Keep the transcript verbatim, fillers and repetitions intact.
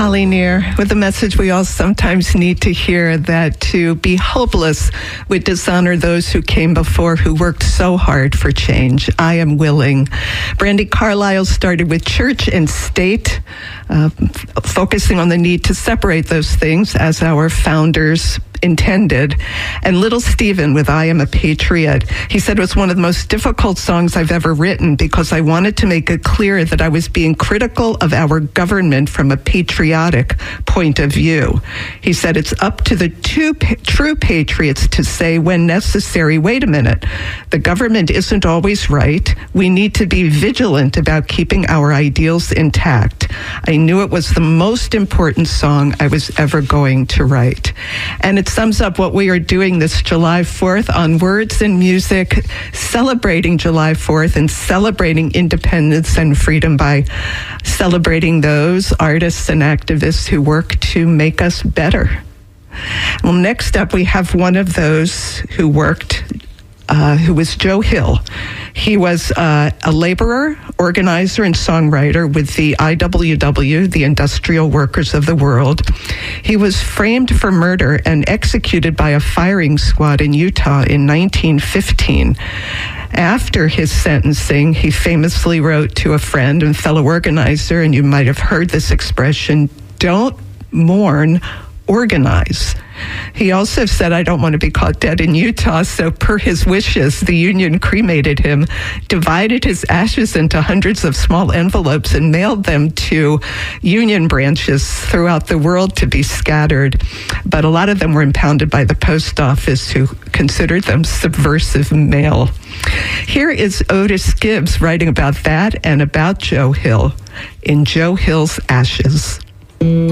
Holly Near with a message we all sometimes need to hear, that to be hopeless would dishonor those who came before, who worked so hard for change. I am willing. Brandi Carlile started with church and state, uh, f- focusing on the need to separate those things as our founders intended. And Little Steven with I Am a Patriot. He said it was one of the most difficult songs I've ever written because I wanted to make it clear that I was being critical of our government from a patriotic point of view. He said it's up to the two pa- true patriots to say when necessary, wait a minute, the government isn't always right. We need to be vigilant about keeping our ideals intact. I knew it was the most important song I was ever going to write. And it sums up what we are doing this July fourth on Words and Music, celebrating July fourth and celebrating independence and freedom by celebrating those artists and activists who work to make us better. Well, next up, we have one of those who worked, uh, who was Joe Hill. He was uh, a laborer, organizer, and songwriter with the I W W, the Industrial Workers of the World. He was framed for murder and executed by a firing squad in Utah in nineteen fifteen. After his sentencing, he famously wrote to a friend and fellow organizer, and you might have heard this expression, "Don't mourn, organize." He also said, I don't want to be caught dead in Utah, so per his wishes, the union cremated him, divided his ashes into hundreds of small envelopes, and mailed them to union branches throughout the world to be scattered. But a lot of them were impounded by the post office, who considered them subversive mail. Here is Otis Gibbs writing about that and about Joe Hill in Joe Hill's Ashes.